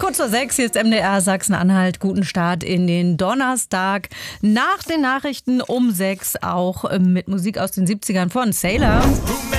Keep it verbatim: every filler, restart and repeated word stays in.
Kurz vor sechs, hier ist M D R Sachsen-Anhalt. Guten Start in den Donnerstag. Nach den Nachrichten um sechs auch mit Musik aus den siebzigern von Sailor.